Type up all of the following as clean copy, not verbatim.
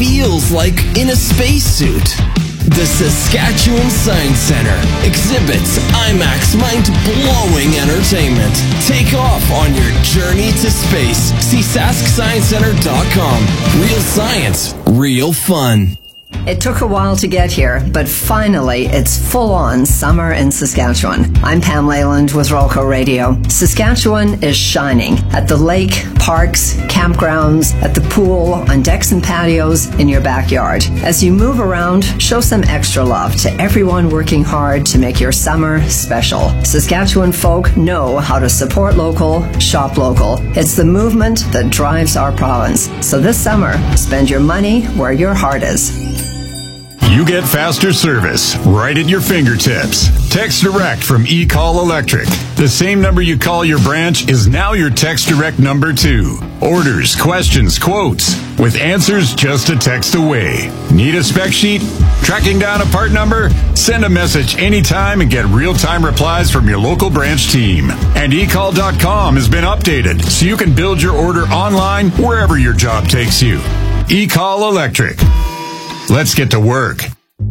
feels like in a spacesuit. The Saskatchewan Science Centre exhibits IMAX mind-blowing entertainment. Take off on your journey to space. See SaskScienceCenter.com. Real science, real fun. It took a while to get here, but finally, it's full-on summer in Saskatchewan. I'm Pam Leyland with Rolco Radio. Saskatchewan is shining at the lake, parks, campgrounds, at the pool, on decks and patios, in your backyard. As you move around, show some extra love to everyone working hard to make your summer special. Saskatchewan folk know how to support local, shop local. It's the movement that drives our province. So this summer, spend your money where your heart is. You get faster service right at your fingertips. Text Direct from eCall Electric. The same number you call your branch is now your Text Direct number too. Orders, questions, quotes, with answers just a text away. Need a spec sheet? Tracking down a part number? Send a message anytime and get real-time replies from your local branch team. And eCall.com has been updated so you can build your order online wherever your job takes you. eCall Electric. Let's get to work.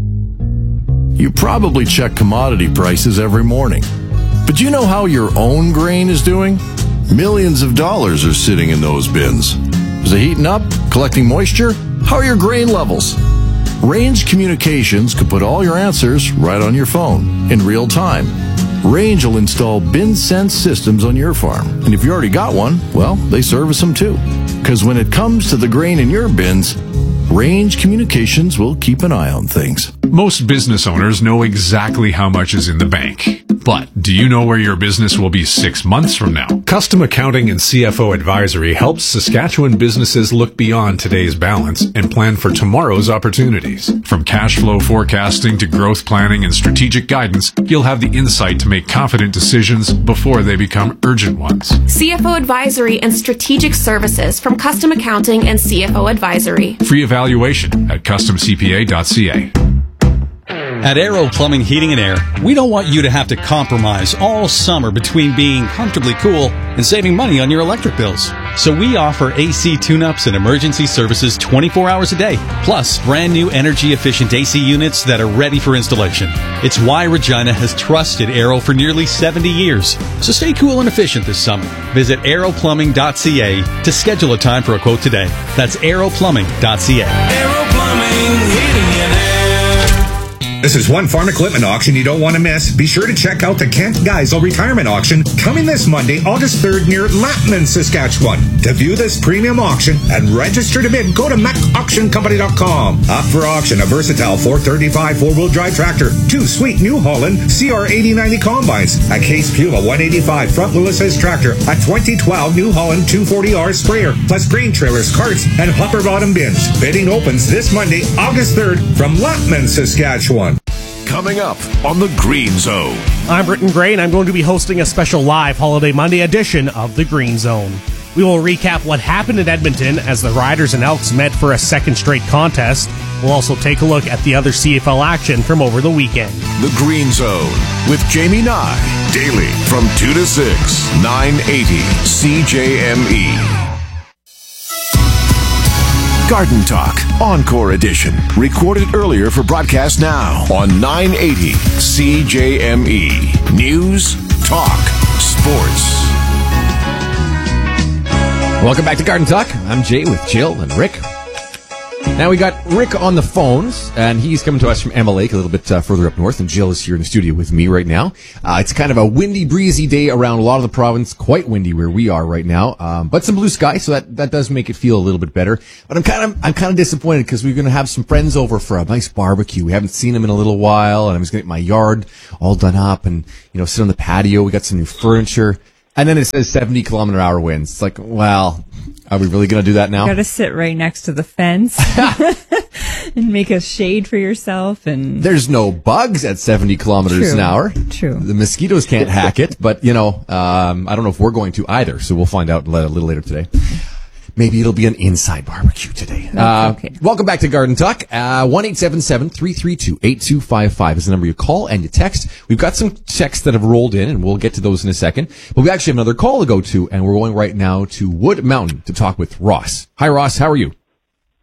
You probably check commodity prices every morning. But do you know how your own grain is doing? Millions of dollars are sitting in those bins. Is it heating up? Collecting moisture? How are your grain levels? Range Communications could put all your answers right on your phone in real time. Range will install bin sense systems on your farm. And if you already got one, well, they service them too. Because when it comes to the grain in your bins, Range Communications will keep an eye on things. Most business owners know exactly how much is in the bank. But do you know where your business will be 6 months from now? Custom Accounting and CFO Advisory helps Saskatchewan businesses look beyond today's balance and plan for tomorrow's opportunities. From cash flow forecasting to growth planning and strategic guidance, you'll have the insight to make confident decisions before they become urgent ones. CFO Advisory and Strategic Services from Custom Accounting and CFO Advisory. Free evaluation at customcpa.ca. At Aero Plumbing, Heating and Air, we don't want you to have to compromise all summer between being comfortably cool and saving money on your electric bills. So we offer AC tune-ups and emergency services 24 hours a day, plus brand new energy-efficient AC units that are ready for installation. It's why Regina has trusted Aero for nearly 70 years. So stay cool and efficient this summer. Visit aeroplumbing.ca to schedule a time for a quote today. That's aeroplumbing.ca. Aero Plumbing, Heating and Air. This is one farm equipment auction you don't want to miss. Be sure to check out the Kent Geisel Retirement Auction coming this Monday, August 3rd near Lattman, Saskatchewan. To view this premium auction and register to bid, go to macauctioncompany.com. Up for auction, a versatile 435 four-wheel drive tractor, 2 sweet New Holland CR8090 combines, a Case Puma 185 front wheel assist tractor, a 2012 New Holland 240R sprayer, plus grain trailers, carts, and hopper bottom bins. Bidding opens this Monday, August 3rd from Lattman, Saskatchewan. Coming up on the Green Zone. I'm Britton Gray, and I'm going to be hosting a special live Holiday Monday edition of the Green Zone. We will recap what happened in Edmonton as the Riders and Elks met for a second straight contest. We'll also take a look at the other CFL action from over the weekend. The Green Zone with Jamie Nye. Daily from 2 to 6, 980 CJME. Garden Talk, Encore Edition. Recorded earlier for broadcast now on 980 CJME. News, talk, sports. Welcome back to Garden Talk. I'm Jay with Jill and Rick. Now we got Rick on the phones, and he's coming to us from Emma Lake, a little bit further up north, and Jill is here in the studio with me right now. It's kind of a windy, breezy day around a lot of the province, quite windy where we are right now, but some blue sky, so that does make it feel a little bit better. But I'm kind of disappointed because we're going to have some friends over for a nice barbecue. We haven't seen them in a little while, and I was going to get my yard all done up and sit on the patio. We got some new furniture, and then it says 70-kilometer-hour winds. It's like, well, are we really going to do that now? You got to sit right next to the fence and make a shade for yourself. And there's no bugs at 70 kilometers an hour. True. The mosquitoes can't hack it, but I don't know if we're going to either. So we'll find out a little later today. Maybe it'll be an inside barbecue today. Okay. Welcome back to Garden Talk. 1-877-332-8255 is the number you call and you text. We've got some texts that have rolled in, and we'll get to those in a second. But we actually have another call to go to, and we're going right now to Wood Mountain to talk with Ross. Hi, Ross. How are you?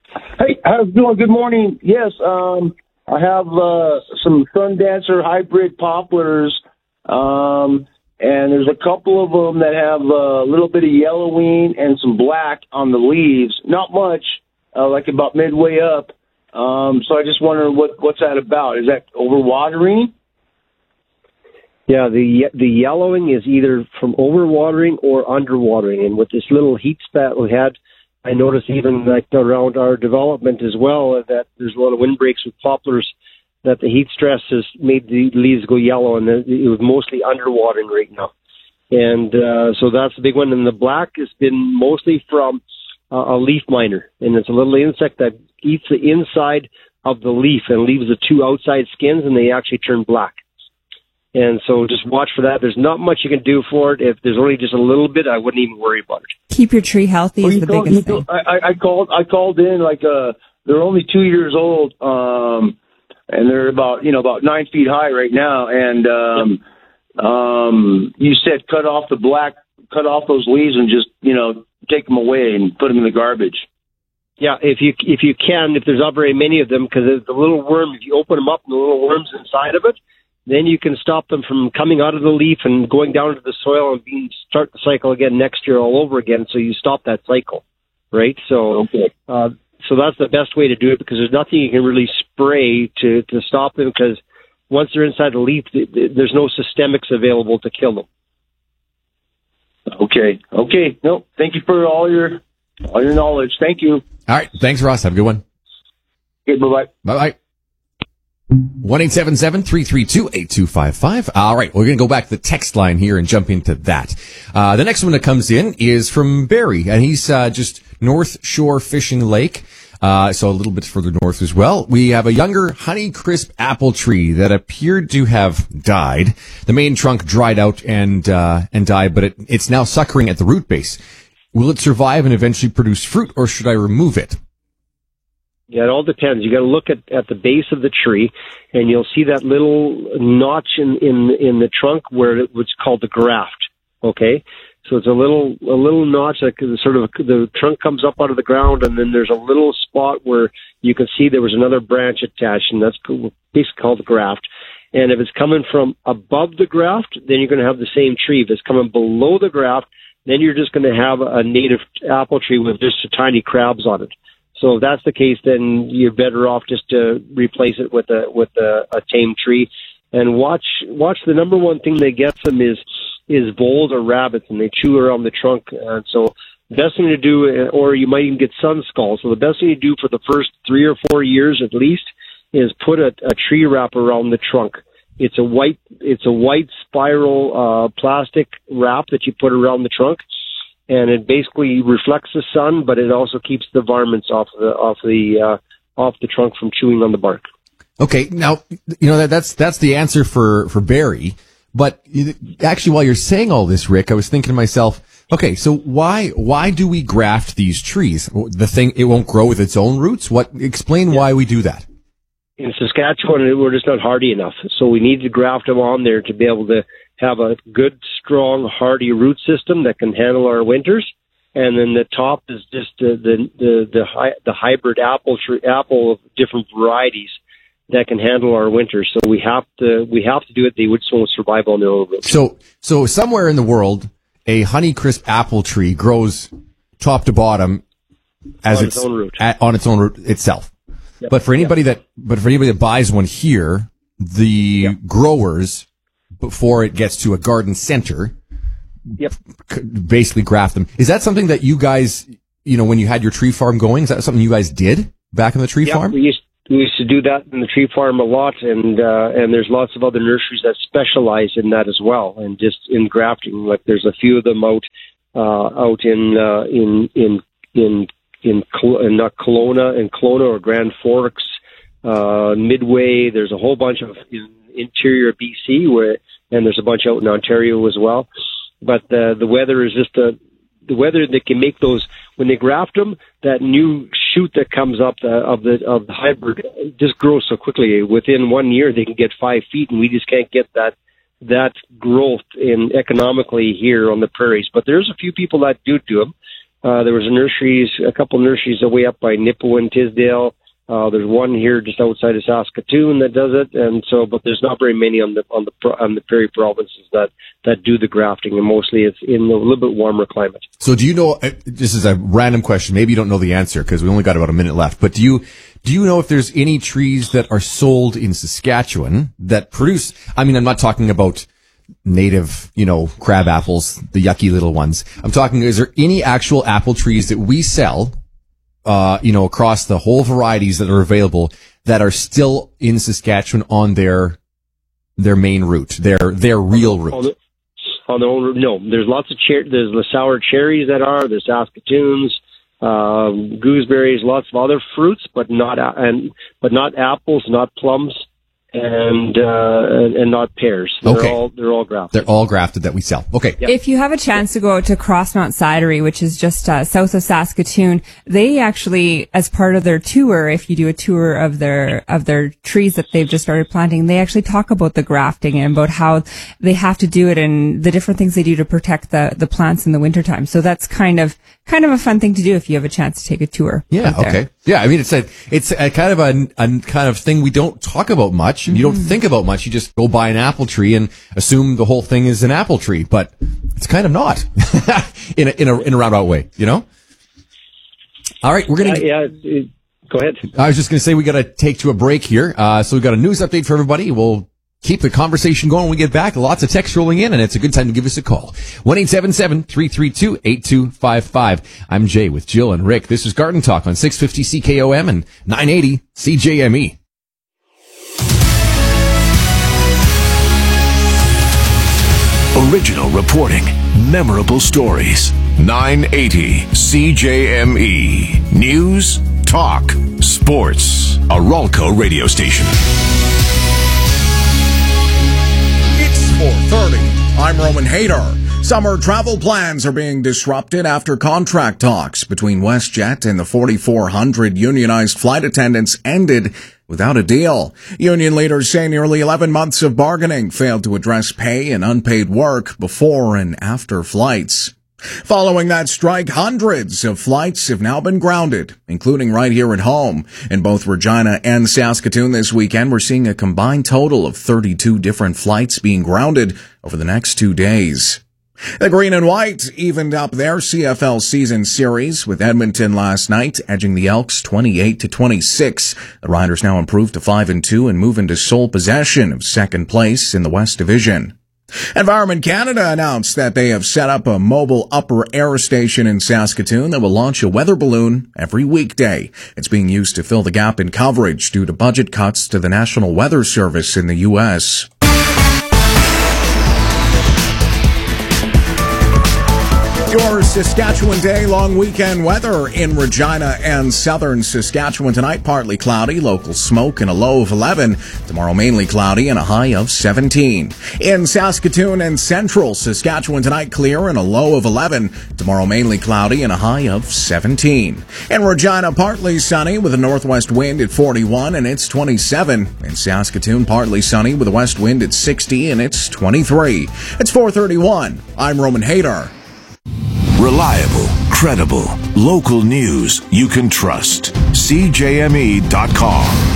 Hey, how's it doing? Good morning. Yes, I have some Sundancer hybrid poplars, and there's a couple of them that have a little bit of yellowing and some black on the leaves. Not much, like about midway up. So I just wonder what's that about? Is that overwatering? Yeah, the yellowing is either from overwatering or underwatering. And with this little heat spat we had, I noticed even like around our development as well that there's a lot of windbreaks with poplars, that the heat stress has made the leaves go yellow, and it was mostly underwatering right now. And so that's the big one. And the black has been mostly from a leaf miner, and it's a little insect that eats the inside of the leaf and leaves the two outside skins, and they actually turn black. And so just watch for that. There's not much you can do for it. If there's only just a little bit, I wouldn't even worry about it. Keep your tree healthy is the biggest thing. I called in, like, they're only 2 years old, and they're about 9 feet high right now. And you said cut off those leaves and just, take them away and put them in the garbage. Yeah, if you can, if there's not very many of them, because the little worm, if you open them up and the little worms inside of it, then you can stop them from coming out of the leaf and going down into the soil and start the cycle again next year all over again. So you stop that cycle, right? So, so that's the best way to do it, because there's nothing you can really spray to stop them, because once they're inside the leaf, there's no systemics available to kill them. Okay. No, thank you for all your knowledge. Thank you. All right. Thanks, Ross. Have a good one. Okay, bye-bye. Bye-bye. 1-877-332-8255. All right, we're going to go back to the text line here and jump into that. The next one that comes in is from Barry, and he's just North Shore Fishing Lake, so a little bit further north as well. We have a younger Honeycrisp apple tree that appeared to have died. The main trunk dried out and died, but it's now suckering at the root base. Will it survive and eventually produce fruit, or should I remove it? Yeah, it all depends. You got to look at the base of the tree, and you'll see that little notch in the trunk where it's called the graft. Okay, so it's a little notch, like sort of the trunk comes up out of the ground, and then there's a little spot where you can see there was another branch attached, and that's basically called the graft. And if it's coming from above the graft, then you're going to have the same tree. If it's coming below the graft, then you're just going to have a native apple tree with just tiny crabs on it. So if that's the case, then you're better off just to replace it with a tame tree. And watch the number one thing that gets them is voles or rabbits, and they chew around the trunk. So the best thing to do, or you might even get sun skulls. So the best thing to do for the first 3 or 4 years at least is put a tree wrap around the trunk. It's a white spiral plastic wrap that you put around the trunk. And it basically reflects the sun, but it also keeps the varmints off the trunk from chewing on the bark. Okay, now that's the answer for Barry. But actually, while you're saying all this, Rick, I was thinking to myself, okay, so why do we graft these trees? The thing, it won't grow with its own roots. Explain why we do that. In Saskatchewan, we're just not hardy enough, so we need to graft them on there to be able to have a good, strong, hardy root system that can handle our winters. And then the top is just the hybrid apple of different varieties that can handle our winters. So we have to do it. They would won't survive on their own roots. So somewhere in the world, a Honeycrisp apple tree grows top to bottom as on its own root. On its own root itself. Yep. But for anybody that buys one here, the growers, before it gets to a garden center, basically graft them. Is that something that you guys, when you had your tree farm going, is that something you guys did back in the tree farm? We used to do that in the tree farm a lot, and there's lots of other nurseries that specialize in that as well, and just in grafting. Like there's a few of them out in Kelowna or Grand Forks, Midway. There's a whole bunch of interior BC and there's a bunch out in Ontario as well. But the weather is just the weather that can make those, when they graft them, that new shoot that comes up of the hybrid just grows so quickly. Within 1 year, they can get 5 feet, and we just can't get that growth in economically here on the prairies. But there's a few people that do them. There was a couple nurseries away up by Nipawin, Tisdale. There's one here just outside of Saskatoon that does it, and so, but there's not very many on the prairie provinces that do the grafting, and mostly it's in a little bit warmer climate. So do you know, this is a random question, maybe you don't know the answer because we only got about a minute left, but do you know if there's any trees that are sold in Saskatchewan that produce, I mean, I'm not talking about native, crab apples, the yucky little ones. I'm talking, is there any actual apple trees that we sell across the whole varieties that are available that are still in Saskatchewan on their main route, their real route? On their own route, no. There's lots of there's the sour cherries that are, there's Saskatoons, gooseberries, lots of other fruits, but not apples, not plums, and not pears. They're all grafted. They're all grafted that we sell. Okay. Yep. If you have a chance to go to Crossmount Cidery, which is just south of Saskatoon, they actually, as part of their tour, if you do a tour of their trees that they've just started planting, they actually talk about the grafting and about how they have to do it and the different things they do to protect the plants in the wintertime. So that's kind of a fun thing to do if you have a chance to take a tour. Yeah. Okay. Yeah. I mean, it's a kind of a kind of thing we don't talk about much. And you don't think about much. You just go buy an apple tree and assume the whole thing is an apple tree, but it's kind of not in a roundabout way, All right, we're gonna. Go ahead. I was just gonna say we got to take to a break here. So we've got a news update for everybody. We'll keep the conversation going when we get back. Lots of text rolling in, and it's a good time to give us a call. 1-877-332-8255. I'm Jay with Jill and Rick. This is Garden Talk on 650 CKOM and 980 CJME. Original reporting, memorable stories. 980 CJME. News, talk, sports. A Ralco radio station. It's 4:30. I'm Roman Hader. Summer travel plans are being disrupted after contract talks between WestJet and the 4,400 unionized flight attendants ended without a deal. Union leaders say nearly 11 months of bargaining failed to address pay and unpaid work before and after flights. Following that strike, hundreds of flights have now been grounded, including right here at home. In both Regina and Saskatoon this weekend, we're seeing a combined total of 32 different flights being grounded over the next 2 days. The Green and White evened up their CFL season series with Edmonton last night, edging the Elks 28-26. The Riders now improve to 5-2 and move into sole possession of second place in the West Division. Environment Canada announced that they have set up a mobile upper air station in Saskatoon that will launch a weather balloon every weekday. It's being used to fill the gap in coverage due to budget cuts to the National Weather Service in the U.S. Your Saskatchewan Day long weekend weather in Regina and southern Saskatchewan tonight. Partly cloudy, local smoke and a low of 11. Tomorrow mainly cloudy and a high of 17. In Saskatoon and central Saskatchewan tonight, clear and a low of 11. Tomorrow mainly cloudy and a high of 17. In Regina, partly sunny with a northwest wind at 41 and it's 27. In Saskatoon, partly sunny with a west wind at 60 and it's 23. It's 4:31. I'm Roman Hader. Reliable, credible, local news you can trust. CJME.com.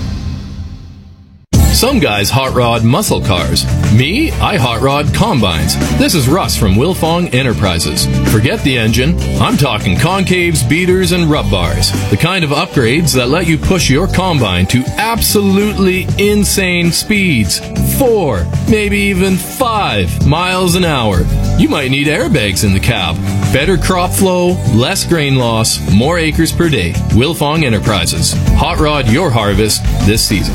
Some guys hot rod muscle cars. Me, I hot rod combines. This is Russ from Wilfong Enterprises. Forget the engine. I'm talking concaves, beaters, and rub bars. The kind of upgrades that let you push your combine to absolutely insane speeds. 4, maybe even 5 miles an hour. You might need airbags in the cab. Better crop flow, less grain loss, more acres per day. Wilfong Enterprises. Hot rod your harvest this season.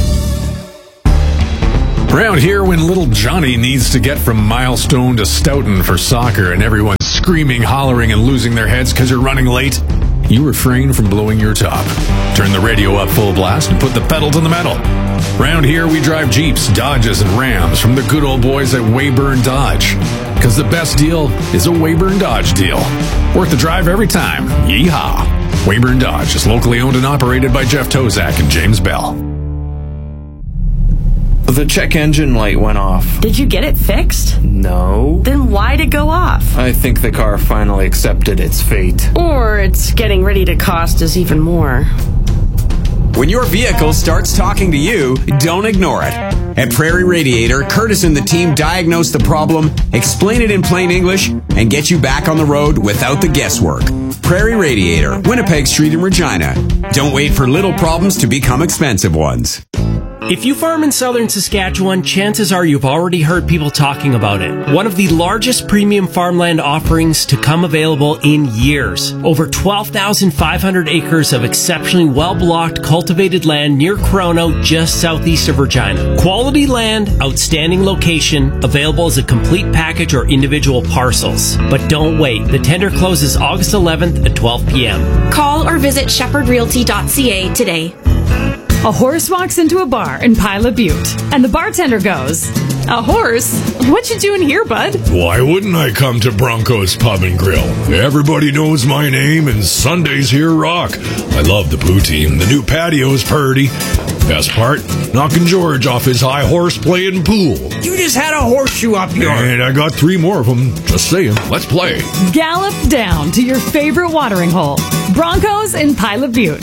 Around here, when little Johnny needs to get from Milestone to Stoughton for soccer and everyone's screaming, hollering, and losing their heads because you're running late, you refrain from blowing your top. Turn the radio up full blast and put the pedal to the metal. Round here, we drive Jeeps, Dodges, and Rams from the good old boys at Weyburn Dodge. Because the best deal is a Weyburn Dodge deal. Worth the drive every time. Yeehaw! Weyburn Dodge is locally owned and operated by Jeff Tozak and James Bell. The check engine light went off. Did you get it fixed? No. Then why'd it go off? I think the car finally accepted its fate. Or it's getting ready to cost us even more. When your vehicle starts talking to you, don't ignore it. At Prairie Radiator, Curtis and the team diagnose the problem, explain it in plain English, and get you back on the road without the guesswork. Prairie Radiator, Winnipeg Street in Regina. Don't wait for little problems to become expensive ones. If you farm in southern Saskatchewan, chances are you've already heard people talking about it. One of the largest premium farmland offerings to come available in years. Over 12,500 acres of exceptionally well-blocked cultivated land near Corono, just southeast of Regina. Quality land, outstanding location, available as a complete package or individual parcels. But don't wait. The tender closes August 11th at 12 p.m. Call or visit shepherdrealty.ca today. A horse walks into a bar in Pilot Butte, and the bartender goes, "A horse? What you doing here, bud?" Why wouldn't I come to Bronco's Pub and Grill? Everybody knows my name, and Sundays here rock. I love the poutine. The new patio's purty. Best part, knocking George off his high horse playing pool. You just had a horseshoe up your... And I got 3 more of them. Just saying. Let's play. Gallop down to your favorite watering hole. Broncos in Pilot Butte.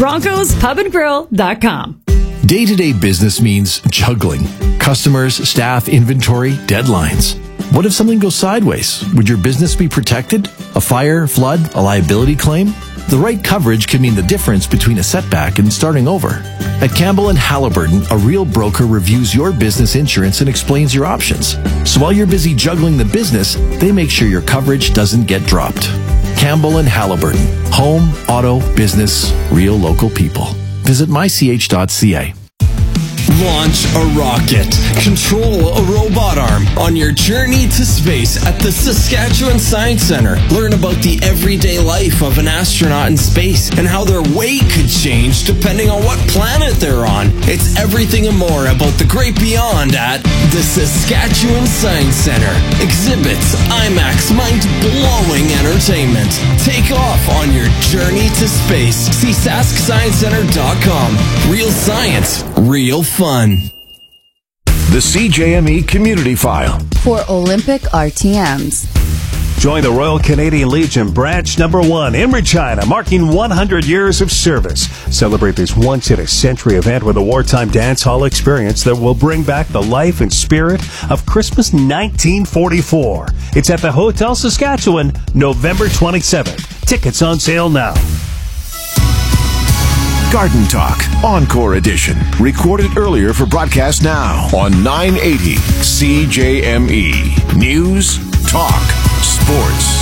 BroncosPubandGrill.com. Day-to-day business means juggling. Customers, staff, inventory, deadlines. What if something goes sideways? Would your business be protected? A fire, flood, a liability claim? The right coverage can mean the difference between a setback and starting over. At Campbell & Halliburton, a real broker reviews your business insurance and explains your options. So while you're busy juggling the business, they make sure your coverage doesn't get dropped. Campbell & Halliburton. Home, auto, business, real local people. Visit mych.ca. Launch a rocket. Control a robot arm on your journey to space at the Saskatchewan Science Centre. Learn about the everyday life of an astronaut in space and how their weight could change depending on what planet they're on. It's everything and more about the great beyond at the Saskatchewan Science Centre. Exhibits, IMAX, mind-blowing entertainment. Take off on your journey to space. See SaskScienceCenter.com. Real science, real fun. The CJME Community File. For Olympic RTMs. Join the Royal Canadian Legion Branch Number 1 in Regina, marking 100 years of service. Celebrate this once-in-a-century event with a wartime dance hall experience that will bring back the life and spirit of Christmas 1944. It's at the Hotel Saskatchewan, November 27th. Tickets on sale now. Garden Talk, Encore Edition. Recorded earlier for broadcast now on 980 CJME. News, talk, sports.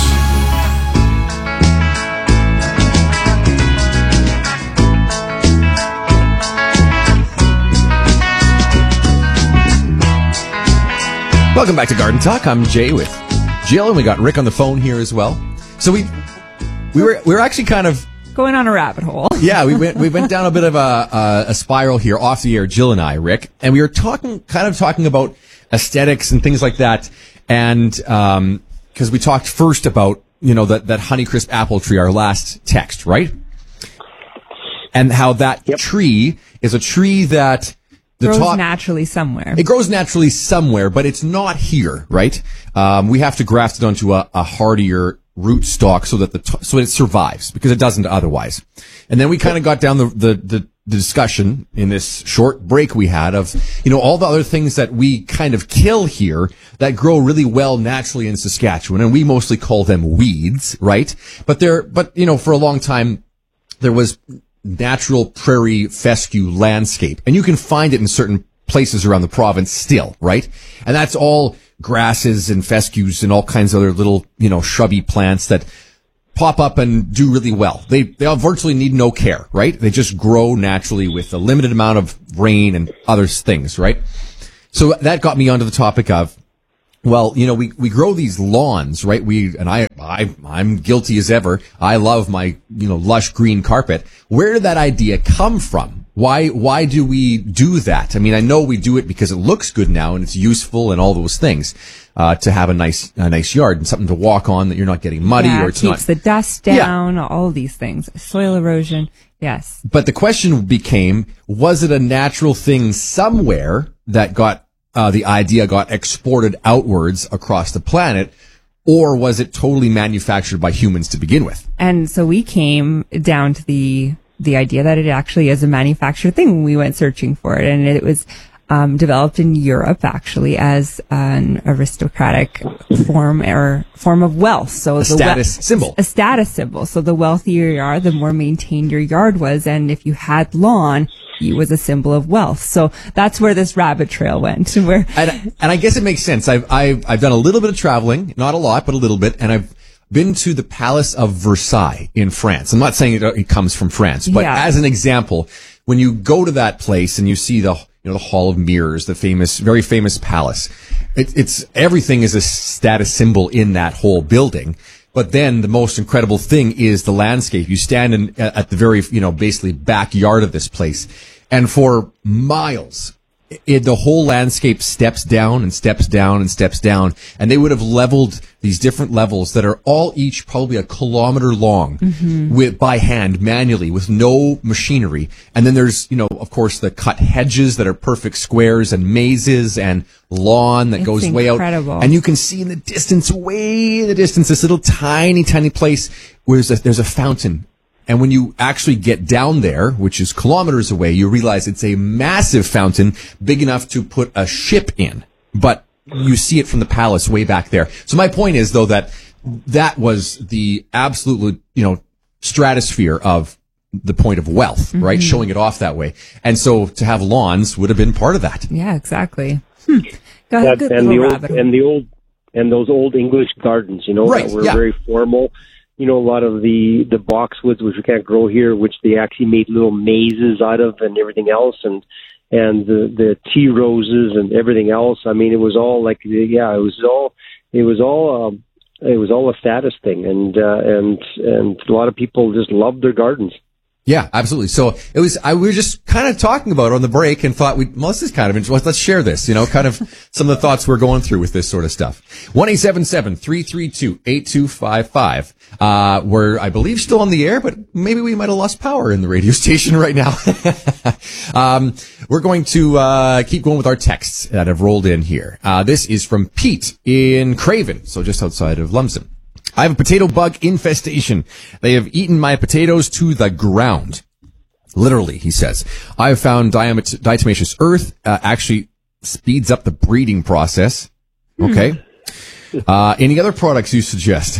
Welcome back to Garden Talk. I'm Jay with Jill, and we got Rick on the phone here as well. So we were actually kind of going on a rabbit hole. Yeah, we went down a bit of a spiral here off the air, Jill and I, Rick, and we were talking about aesthetics and things like that, and because we talked first about that Honeycrisp apple tree, our last text, right? And how that tree is a tree that grows naturally somewhere. It grows naturally somewhere, but it's not here, right? We have to graft it onto a hardier root stock so that so it survives, because it doesn't otherwise. And then we kind of got down the discussion in this short break we had of, all the other things that we kind of kill here that grow really well naturally in Saskatchewan, and we mostly call them weeds, right? But for a long time there was natural prairie fescue landscape, and you can find it in certain places around the province still, right? And that's all grasses and fescues and all kinds of other little, shrubby plants that pop up and do really well. They virtually need no care, right? They just grow naturally with a limited amount of rain and other things, right? So that got me onto the topic of, well, we grow these lawns, right? I'm guilty as ever. I love my, lush green carpet. Where did that idea come from? Why do we do that? I mean, I know we do it because it looks good now and it's useful and all those things, to have a nice yard and something to walk on that you're not getting muddy or it's keeps the dust down, all these things, soil erosion. Yes. But the question became, was it a natural thing somewhere, that got the idea got exported outwards across the planet, or was it totally manufactured by humans to begin with? And so we came down to the idea that it actually is a manufactured thing when we went searching for it. And it was developed in Europe actually as an aristocratic form of wealth. So a status symbol. A status symbol. So the wealthier you are, the more maintained your yard was. And if you had lawn, it was a symbol of wealth. So that's where this rabbit trail went. And I guess it makes sense. I've done a little bit of traveling, not a lot, but a little bit, and I've been to the Palace of Versailles in France. I'm not saying it comes from France, but as an example, when you go to that place and you see the Hall of Mirrors, the very famous palace, it's everything is a status symbol in that whole building. But then the most incredible thing is the landscape. You stand at the very, basically backyard of this place, and for miles, the whole landscape steps down and steps down and steps down, and they would have leveled these different levels that are all each probably a kilometer long by hand, manually, with no machinery. And then there's, of course, the cut hedges that are perfect squares and mazes and lawn that goes way out. And you can see in the distance, way in the distance, this little tiny, tiny place where there's a fountain. And when you actually get down there, which is kilometers away, you realize it's a massive fountain, big enough to put a ship in. But you see it from the palace way back there. So my point is, though, that was the absolute, stratosphere of the point of wealth, right? Showing it off that way. And so to have lawns would have been part of that. Yeah, exactly. And those old English gardens, that were very formal. A lot of the boxwoods, which we can't grow here, which they actually made little mazes out of and everything else, and the tea roses and everything else. I mean, it was all like, it was all a status thing, and a lot of people just loved their gardens. Yeah, absolutely. So we were just kind of talking about it on the break and thought this is kind of interesting. Let's share this, kind of some of the thoughts we're going through with this sort of stuff. 1-877-332-8255. We're, I believe, still on the air, but maybe we might have lost power in the radio station right now. We're going to, keep going with our texts that have rolled in here. This is from Pete in Craven, so just outside of Lumsden. I have a potato bug infestation. They have eaten my potatoes to the ground. Literally, he says. I have found diatomaceous earth actually speeds up the breeding process. Okay. Any other products you suggest?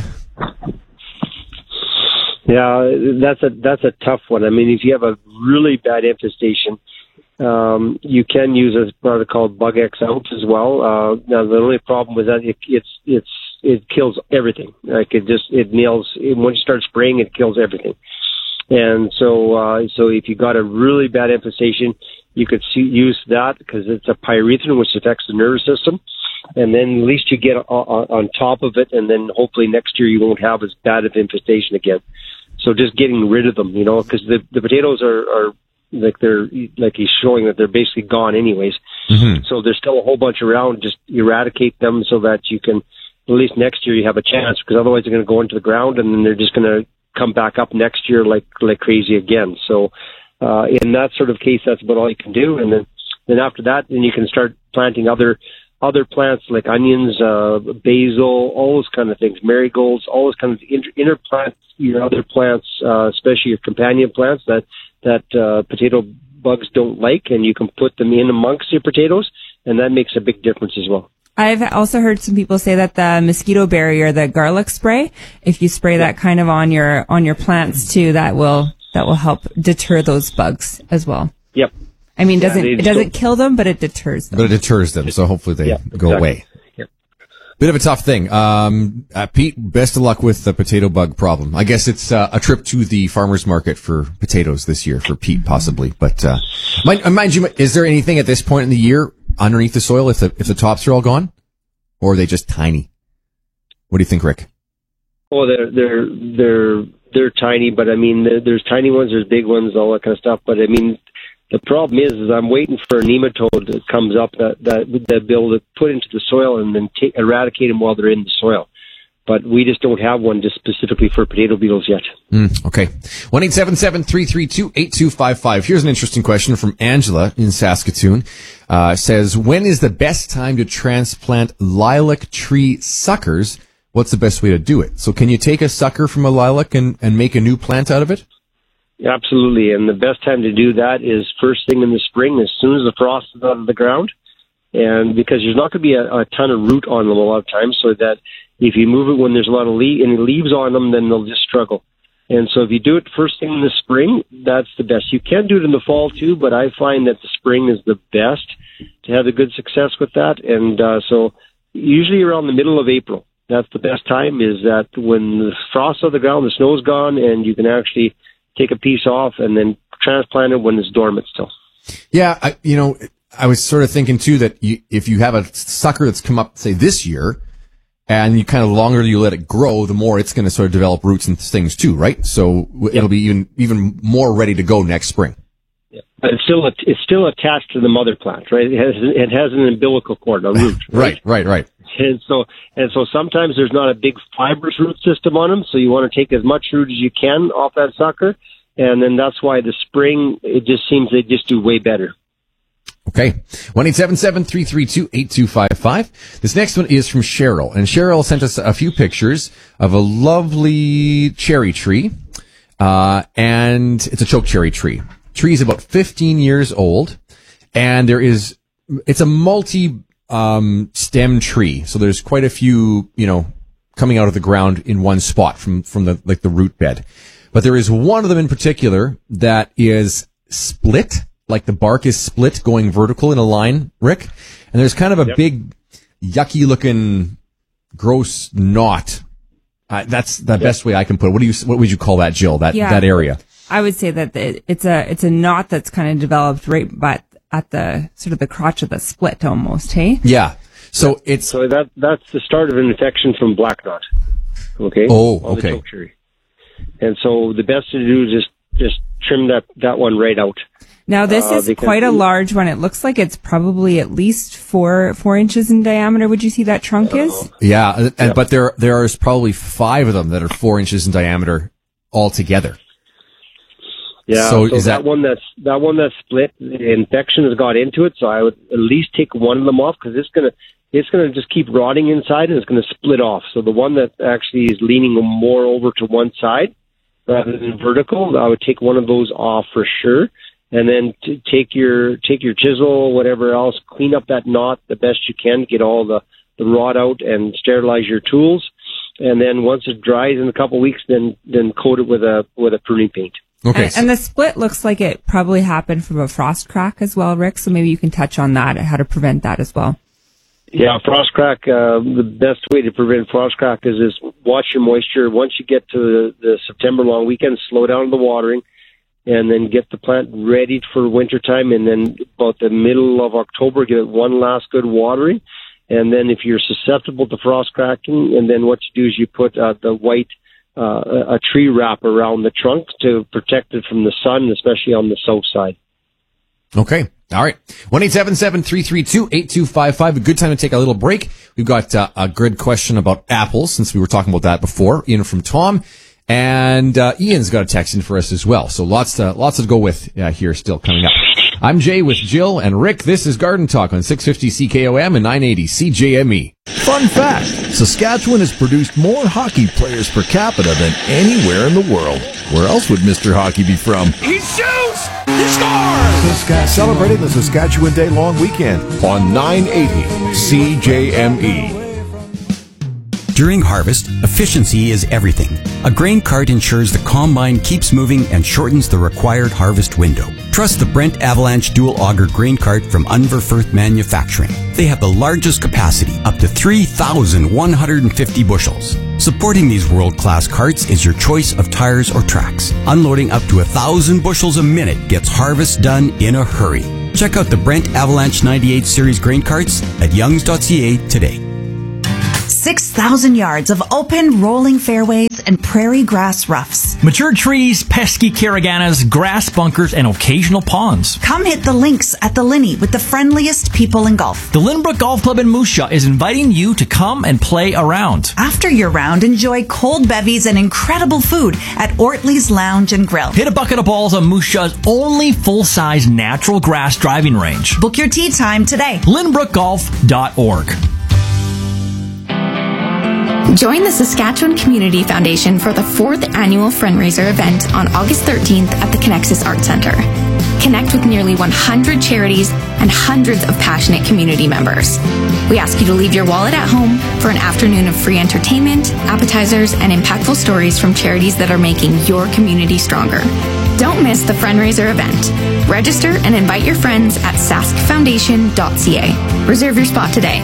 Yeah, that's a tough one. I mean, if you have a really bad infestation, you can use a product called Bug X Out as well. Now, the only problem with that, it kills everything. Like it nails, once you start spraying, it kills everything. And so if you got a really bad infestation, you could use that because it's a pyrethrin, which affects the nervous system. And then at least you get on top of it, and then hopefully next year you won't have as bad of infestation again. So just getting rid of them, because the potatoes are like he's showing that they're basically gone anyways. So there's still a whole bunch around. Just eradicate them so that you can, at least next year you have a chance, because otherwise they're going to go into the ground and then they're just going to come back up next year like crazy again. So in that sort of case, that's about all you can do. And then after that, then you can start planting other plants like onions, basil, all those kind of things, marigolds, all those kind of interplant your other plants, especially your companion plants that potato bugs don't like, and you can put them in amongst your potatoes, and that makes a big difference as well. I've also heard some people say that the mosquito barrier, the garlic spray, if you spray that kind of on your plants too, that will help deter those bugs as well. Yep. I mean, it doesn't kill them, but it deters them. But it deters them, so hopefully they go away. Yep. Bit of a tough thing. Pete, best of luck with the potato bug problem. I guess it's a trip to the farmer's market for potatoes this year for Pete, possibly. But mind you, is there anything at this point in the year underneath the soil if the tops are all gone, or are they just tiny? What do you think, Rick? Oh, they're tiny, but I mean, there's tiny ones, there's big ones, all that kind of stuff. But I mean, the problem is I'm waiting for a nematode that comes up that they'll be able to put into the soil and then eradicate them while they're in the soil. but we just don't have one just specifically for potato beetles yet. Okay. 1-877-332-8255. Here's an interesting question from Angela in Saskatoon. Says, when is the best time to transplant lilac tree suckers? What's the best way to do it? So can you take a sucker from a lilac and make a new plant out of it? Absolutely. And the best time to do that is first thing in the spring, as soon as the frost is out of the ground. And because there's not going to be a ton of root on them a lot of times, so that if you move it when there's a lot of any leaves on them, then they'll just struggle. And so if you do it first thing in the spring, that's the best. You can do it in the fall too, but I find that the spring is the best to have a good success with that. And so usually around the middle of April, that's the best time, is that when the frost's on the ground, the snow's gone, and you can actually take a piece off and then transplant it when it's dormant still. Yeah, I was sort of thinking too that if you have a sucker that's come up, say, this year, and you kind of longer you let it grow, the more it's going to sort of develop roots and things too, right? So it'll be even more ready to go next spring. Yeah. But it's still attached to the mother plant, right? It has an umbilical cord, a root. Right. And so sometimes there's not a big fibrous root system on them, so you want to take as much root as you can off that sucker, and then that's why the spring, it just seems they just do way better. Okay. 1-877-332-8255. This next one is from Cheryl. And Cheryl sent us a few pictures of a lovely cherry tree. And it's a choke cherry tree. Tree is about 15 years old. And it's a multi-stem tree. So there's quite a few, coming out of the ground in one spot from the root bed. But there is one of them in particular that is split. Like the bark is split going vertical in a line, Rick. And there's kind of a big, yucky looking, gross knot. That's the best way I can put it. What would you call that, Jill? That area? I would say that it's a knot that's kind of developed right at the sort of the crotch of the split almost, hey? Yeah. So that's the start of an infection from black knot. Okay? Oh, okay. The choke cherry. And so the best to do is just trim that one right out. Now, this is quite a large one. It looks like it's probably at least 4 inches in diameter. Would you see that trunk is? Yeah, but there is probably 5 of them that are 4 inches in diameter altogether. Yeah, so that one that's split, the infection has got into it. So I would at least take one of them off, because it's gonna just keep rotting inside, and it's gonna split off. So the one that actually is leaning more over to one side rather than vertical, I would take one of those off for sure. And then take your chisel, whatever else, clean up that knot the best you can, get all the rot out, and sterilize your tools. And then once it dries in a couple of weeks, then coat it with a pruning paint. Okay. And the split looks like it probably happened from a frost crack as well, Rick. So maybe you can touch on that, how to prevent that as well. Yeah, frost crack. The best way to prevent frost crack is watch your moisture. Once you get to the September long weekend, slow down the watering, and then get the plant ready for wintertime. And then about the middle of October, give it one last good watering. And then if you're susceptible to frost cracking, and then what you do is you put the white a tree wrap around the trunk to protect it from the sun, especially on the south side. Okay. All right. 1-877-332-8255. A good time to take a little break. We've got a good question about apples, since we were talking about that before, in from Tom. And Ian's got a text in for us as well. So lots to go with here still coming up. I'm Jay with Jill and Rick. This is Garden Talk on 650 CKOM and 980 CJME. Fun fact, Saskatchewan has produced more hockey players per capita than anywhere in the world. Where else would Mr. Hockey be from? He shoots! He scores! Celebrating the Saskatchewan Day long weekend on 980 CJME. During harvest, efficiency is everything. A grain cart ensures the combine keeps moving and shortens the required harvest window. Trust the Brent Avalanche Dual Auger Grain Cart from Unverfirth Manufacturing. They have the largest capacity, up to 3,150 bushels. Supporting these world-class carts is your choice of tires or tracks. Unloading up to 1,000 bushels a minute gets harvest done in a hurry. Check out the Brent Avalanche 98 Series grain carts at youngs.ca today. 6,000 yards of open, rolling fairways and prairie grass roughs. Mature trees, pesky caraganas, grass bunkers, and occasional ponds. Come hit the links at the Linney with the friendliest people in golf. The Lynbrook Golf Club in Moose Jaw is inviting you to come and play around. After your round, enjoy cold bevies and incredible food at Ortley's Lounge and Grill. Hit a bucket of balls on Moose Jaw's only full-size natural grass driving range. Book your tee time today. LynbrookGolf.org. Join the Saskatchewan Community Foundation for the 4th annual fundraiser event on August 13th at the Connexus Arts Centre. Connect with nearly 100 charities and hundreds of passionate community members. We ask you to leave your wallet at home for an afternoon of free entertainment, appetizers, and impactful stories from charities that are making your community stronger. Don't miss the fundraiser event. Register and invite your friends at saskfoundation.ca. Reserve your spot today.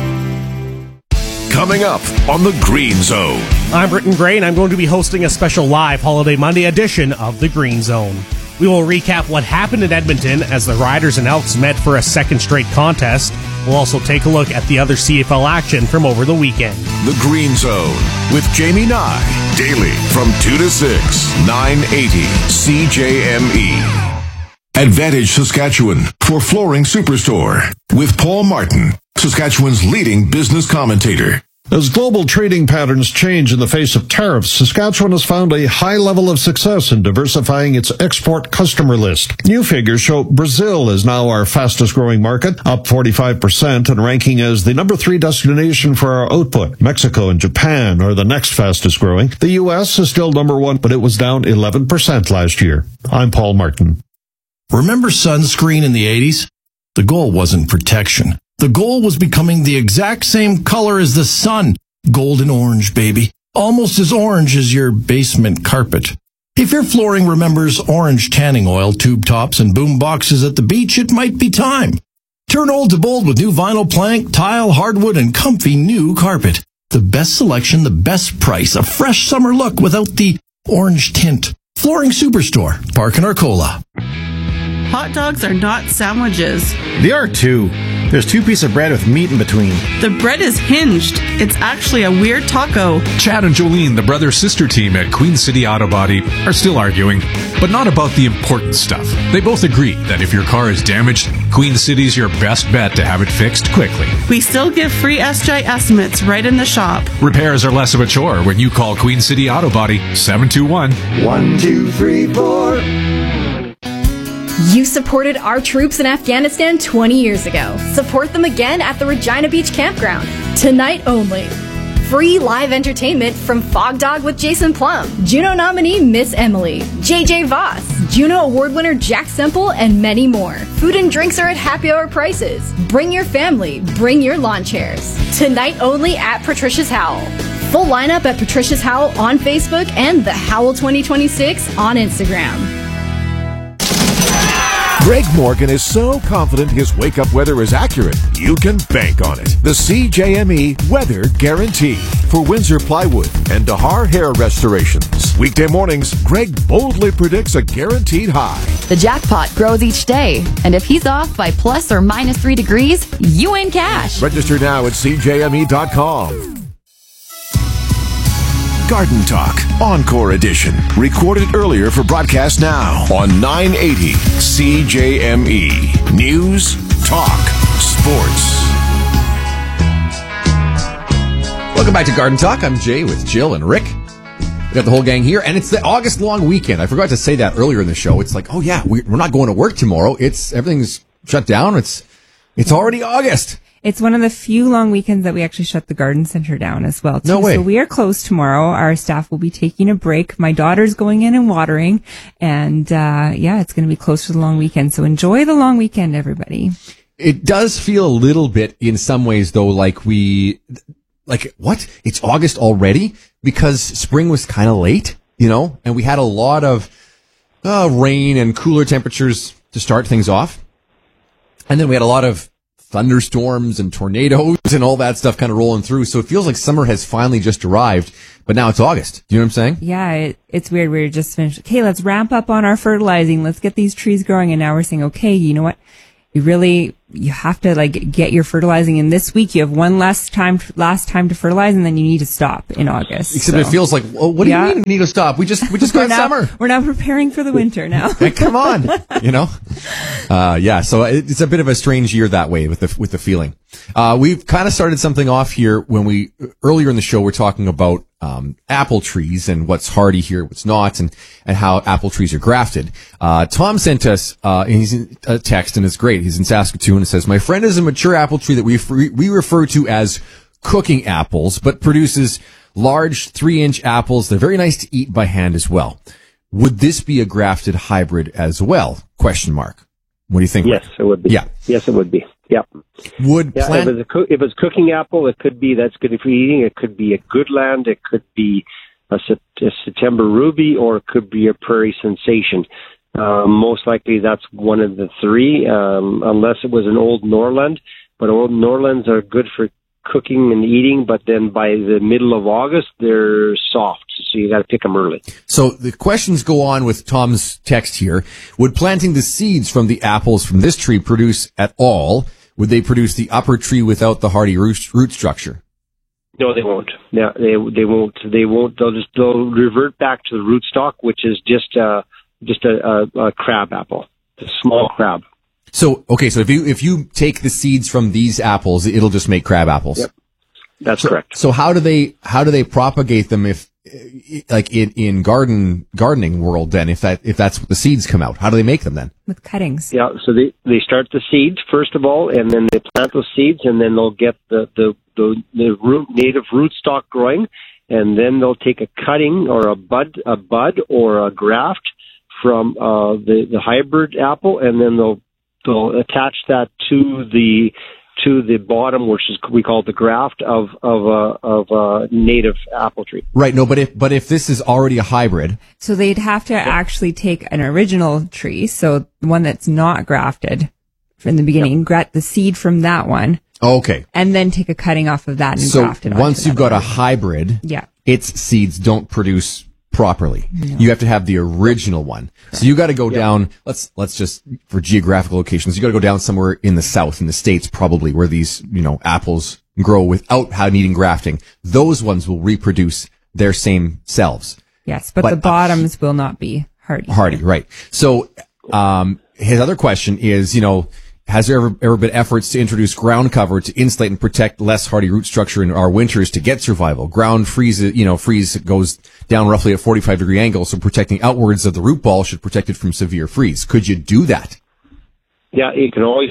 Coming up on the Green Zone. I'm Britton Gray, and I'm going to be hosting a special live Holiday Monday edition of the Green Zone. We will recap what happened in Edmonton as the Riders and Elks met for a second straight contest. We'll also take a look at the other CFL action from over the weekend. The Green Zone with Jamie Nye. Daily from 2 to 6, 980 CJME. Advantage Saskatchewan for Flooring Superstore with Paul Martin, Saskatchewan's leading business commentator. As global trading patterns change in the face of tariffs, Saskatchewan has found a high level of success in diversifying its export customer list. New figures show Brazil is now our fastest growing market, up 45% and ranking as the number 3 destination for our output. Mexico and Japan are the next fastest growing. The U.S. is still number 1, but it was down 11% last year. I'm Paul Martin. Remember sunscreen in the 80s? The goal wasn't protection. The goal was becoming the exact same color as the sun. Golden orange, baby. Almost as orange as your basement carpet. If your flooring remembers orange tanning oil, tube tops, and boom boxes at the beach, it might be time. Turn old to bold with new vinyl plank, tile, hardwood, and comfy new carpet. The best selection, the best price, a fresh summer look without the orange tint. Flooring Superstore, Park and Arcola. Hot dogs are not sandwiches. They are too. There's 2 pieces of bread with meat in between. The bread is hinged. It's actually a weird taco. Chad and Jolene, the brother-sister team at Queen City Auto Body, are still arguing, but not about the important stuff. They both agree that if your car is damaged, Queen City's your best bet to have it fixed quickly. We still give free SJ estimates right in the shop. Repairs are less of a chore when you call Queen City Auto Body 721-1234. You supported our troops in Afghanistan 20 years ago. Support them again at the Regina Beach Campground. Tonight only. Free live entertainment from Fog Dog with Jason Plum, Juno nominee Miss Emily, JJ Voss, Juno Award winner Jack Semple, and many more. Food and drinks are at happy hour prices. Bring your family. Bring your lawn chairs. Tonight only at Patricia's Howl. Full lineup at Patricia's Howl on Facebook and the Howl 2026 on Instagram. Greg Morgan is so confident his wake-up weather is accurate, you can bank on it. The CJME Weather Guarantee for Windsor Plywood and Dahar Hair Restorations. Weekday mornings, Greg boldly predicts a guaranteed high. The jackpot grows each day, and if he's off by plus or minus 3 degrees, you win cash. Register now at CJME.com. Garden Talk, Encore Edition. Recorded earlier for broadcast now on 980 CJME. News, talk, sports. Welcome back to Garden Talk. I'm Jay with Jill and Rick. We got the whole gang here, and it's the August long weekend. I forgot to say that earlier in the show. It's like, oh yeah, we're not going to work tomorrow. Everything's shut down. It's already August. It's one of the few long weekends that we actually shut the garden center down as well, too. No way. So we are closed tomorrow. Our staff will be taking a break. My daughter's going in and watering. And, it's going to be close to the long weekend. So enjoy the long weekend, everybody. It does feel a little bit in some ways, though, like what? It's August already? Because spring was kind of late, and we had a lot of rain and cooler temperatures to start things off. And then we had a lot of thunderstorms and tornadoes and all that stuff kind of rolling through. So it feels like summer has finally just arrived, but now it's August. Do you know what I'm saying? Yeah, it's weird. We're just finished. Okay, let's ramp up on our fertilizing. Let's get these trees growing. And now we're saying, okay, you know what? you have to like get your fertilizing in this week. You have one last time to fertilize, and then you need to stop in August. Except it feels like, well, what do you mean we need to stop? We just got summer. We're now preparing for the winter now. Hey, come on, So it's a bit of a strange year that way with the feeling. We've kind of started something off here when earlier in the show, we're talking about apple trees and what's hardy here, what's not, and how apple trees are grafted. Tom sent us he's a text, and it's great. He's in Saskatoon. It says, "My friend is a mature apple tree that we refer to as cooking apples, but produces large 3-inch apples. They're very nice to eat by hand as well. Would this be a grafted hybrid as well? Question mark. What do you think? Yes, it would be. Yeah. Yes, it would be. Yeah. If it's a cooking apple, it could be that's good for eating. It could be a Goodland. It could be a September Ruby, or it could be a Prairie Sensation. Most likely that's one of the three, unless it was an Old Norland. But Old Norlands are good for cooking and eating, but then by the middle of August, they're soft. So you got to pick them early. So the questions go on with Tom's text here. Would planting the seeds from the apples from this tree produce at all? Would they produce the upper tree without the hardy root structure? No, they won't. Yeah, they won't. They won't. They'll revert back to the rootstock, which is just a crab apple, a small crab. So if you take the seeds from these apples, it'll just make crab apples. Yep, that's correct. So how do they propagate them if like in gardening world then if that's what the seeds come out? How do they make them then? With cuttings. Yeah, so they start the seeds first of all, and then they plant those seeds, and then they'll get the native rootstock growing, and then they'll take a cutting or a bud or a graft from the hybrid apple, and then they'll attach that to the bottom, which is we call the graft of a native apple tree. Right. No, but if this is already a hybrid, so they'd have to actually take an original tree, so one that's not grafted from the beginning, graft the seed from that one. Okay. And then take a cutting off of that and graft it on. So once you've got a hybrid, its seeds don't produce properly. No. You have to have the original one. So you got to go down, let's just, for geographical locations, you got to go down somewhere in the south, in the States probably, where these, apples grow without needing grafting. Those ones will reproduce their same selves. Yes, but the bottoms will not be hardy. Hardy, right. So, his other question is, has there ever been efforts to introduce ground cover to insulate and protect less hardy root structure in our winters to get survival? Ground freeze goes down roughly at 45-degree angle, so protecting outwards of the root ball should protect it from severe freeze. Could you do that? Yeah, you can always,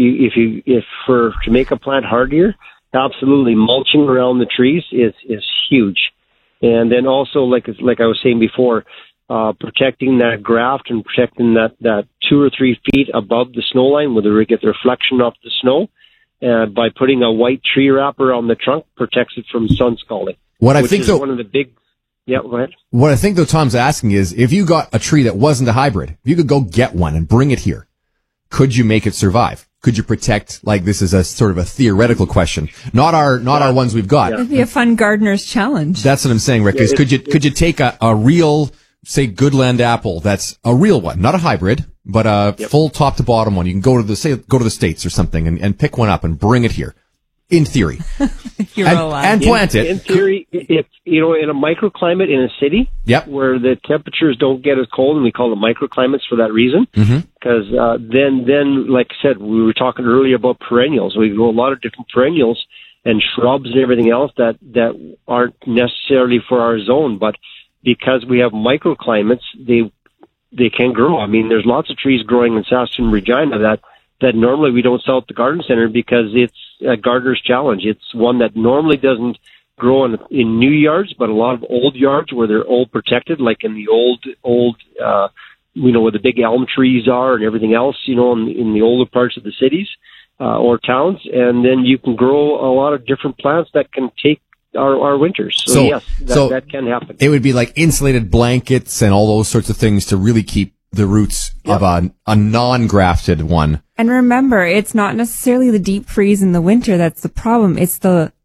to make a plant hardier, absolutely, mulching around the trees is huge. And then also, like I was saying before, protecting that graft and protecting that 2 or 3 feet above the snow line where they get the reflection off the snow, by putting a white tree wrapper on the trunk protects it from sun scalding. One of the big. Yeah, go ahead. What I think though Tom's asking is, if you got a tree that wasn't a hybrid, if you could go get one and bring it here, could you make it survive? Could you protect, like this is a sort of a theoretical question, not our ones we've got. It'd be a fun gardener's challenge. That's what I'm saying, Rick, is could you take a real, say, Goodland apple that's a real one, not a hybrid, but a full top to bottom one. You can go to the States or something and pick one up and bring it here. In theory. and plant it. In theory, if, in a microclimate in a city, where the temperatures don't get as cold, and we call them microclimates for that reason, because then, like I said, we were talking earlier about perennials. We grow a lot of different perennials and shrubs and everything else that aren't necessarily for our zone, but because we have microclimates, they can grow. I mean, there's lots of trees growing in Saskatoon, Regina that normally we don't sell at the garden center because it's a gardener's challenge. It's one that normally doesn't grow in new yards, but a lot of old yards where they're old protected, like in the old, where the big elm trees are and everything else, in the older parts of the cities, or towns. And then you can grow a lot of different plants that can take our winters. So yes, that can happen. It would be like insulated blankets and all those sorts of things to really keep the roots of a non-grafted one. And remember, it's not necessarily the deep freeze in the winter that's the problem. It's the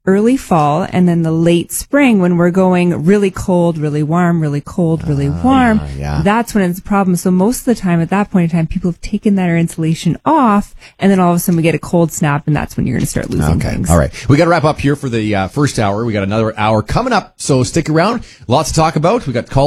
early fall and then the late spring when we're going really cold, really warm, really cold, really warm. That's when it's a problem. So most of the time at that point in time, people have taken their insulation off, and then all of a sudden we get a cold snap, and that's when you're going to start losing things. All right. We got to wrap up here for the first hour. We got another hour coming up, so stick around. Lots to talk about. We got call